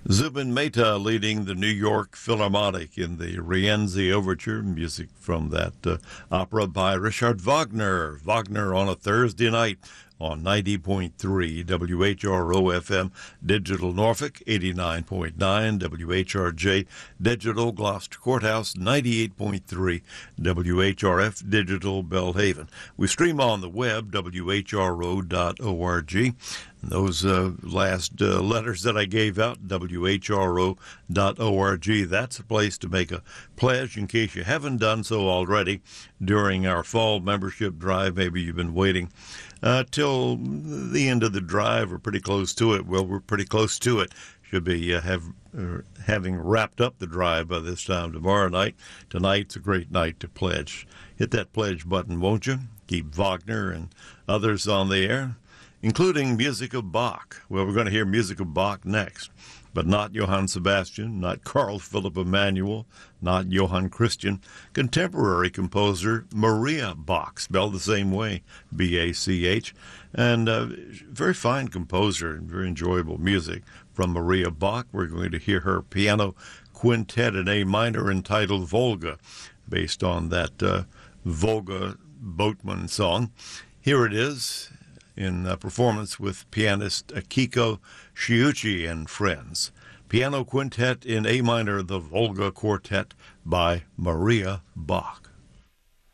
Zubin Mehta leading the New York Philharmonic in the Rienzi Overture, music from that opera by Richard Wagner. Wagner on a Thursday night on 90.3 WHRO-FM Digital Norfolk, 89.9 WHRJ Digital Gloucester Courthouse, 98.3 WHRF Digital Belhaven. We stream on the web, WHRO.org. Those last letters that I gave out, WHRO.org, that's a place to make a pledge in case you haven't done so already during our fall membership drive. Maybe you've been waiting till the end of the drive or pretty close to it. Well, we're pretty close to it. Should be having wrapped up the drive by this time tomorrow night. Tonight's a great night to pledge. Hit that pledge button, won't you? Keep Wagner and others on the air, including music of Bach. Well, we're going to hear music of Bach next, but not Johann Sebastian, not Carl Philipp Emanuel, not Johann Christian. Contemporary composer Maria Bach, spelled the same way, B-A-C-H, and very fine composer and very enjoyable music from Maria Bach. We're going to hear her piano quintet in A minor entitled Volga, based on that Volga Boatman song. Here it is, in performance with pianist Akiko Shiuchi and friends. Piano Quintet in A minor, the Volga Quartet by Maria Bach.